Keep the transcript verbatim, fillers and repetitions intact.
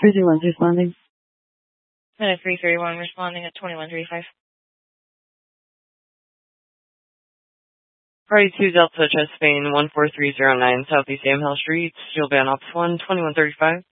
three three one's responding. Minute three three one responding at twenty-one thirty-five. Party two Delta Chest Spain one four three zero nine Southeast Amherst Street, Steel Band Ops one, twenty-one thirty-five.